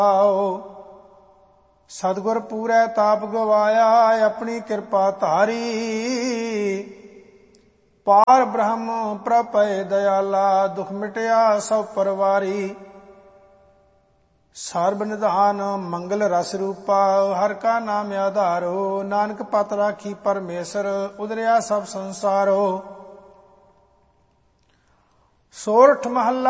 ਸਤਿਗੁਰ ਪੂਰੈ ਤਾਪ ਗਵਾਇਆ, ਆਪਣੀ ਕਿਰਪਾ ਧਾਰੀ। ਪਾਰ ਬ੍ਰਹਮ ਪ੍ਰਭ ਭਏ ਦਇਆਲਾ, ਦੁਖ ਮਿਟਿਆ ਸਭ ਪਰਵਾਰੀ। ਸਰਬ ਨਿਧਾਨ ਮੰਗਲ ਰਸ ਰੂਪਾ, ਹਰ ਕਾ ਨਾਮ ਆਧਾਰੋ। ਨਾਨਕ ਪਤ ਰਾਖੀ ਪਰਮੇਸ਼ਰ, ਉਦਰਿਆ ਸਭ ਸੰਸਾਰੋ। ਸੋਰਠ ਮਹੱਲਾ